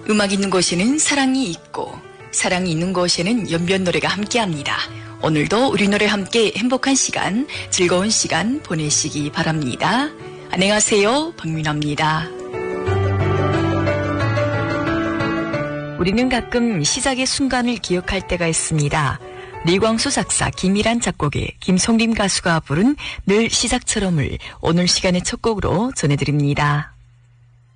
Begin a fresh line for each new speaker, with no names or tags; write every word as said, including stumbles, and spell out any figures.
음악 있는 곳에는 사랑이 있고 사랑이 있는 곳에는 연변 노래가 함께합니다. 오늘도 우리 노래 함께 행복한 시간, 즐거운 시간 보내시기 바랍니다. 안녕하세요, 박민아입니다. 우리는 가끔 시작의 순간을 기억할 때가 있습니다. 리광수 작사, 김일한 작곡의 김송림 가수가 부른 늘 시작처럼을 오늘 시간의 첫 곡으로 전해드립니다.